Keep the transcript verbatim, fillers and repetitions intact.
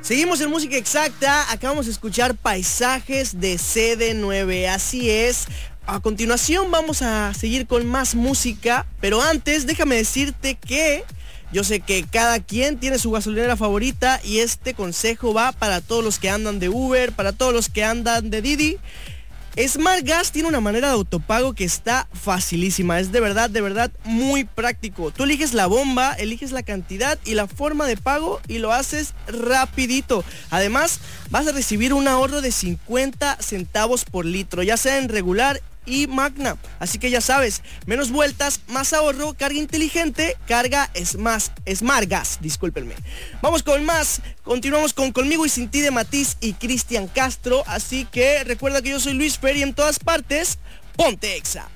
Seguimos en Música Exacta, acabamos de escuchar Paisajes de C D nueve, así es. A continuación vamos a seguir con más música, pero antes déjame decirte que yo sé que cada quien tiene su gasolinera favorita y este consejo va para todos los que andan de Uber, para todos los que andan de Didi. Smart Gas tiene una manera de autopago que está facilísima, es de verdad, de verdad muy práctico. Tú eliges la bomba, eliges la cantidad y la forma de pago y lo haces rapidito. Además, vas a recibir un ahorro de cincuenta centavos por litro, ya sea en regular y magna. Así que ya sabes, menos vueltas, más ahorro, carga inteligente, carga es más, Smart Gas, discúlpenme. Vamos con más, continuamos con Conmigo y Sin Ti de Matiz y Cristian Castro, así que recuerda que yo soy Luis Ferry en todas partes, ponte Exa.